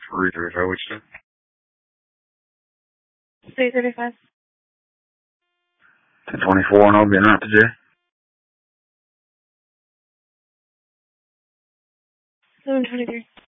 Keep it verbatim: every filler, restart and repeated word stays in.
three three five, which day? three thirty-five. ten twenty-four, and I'll be in out today. seven twenty-three.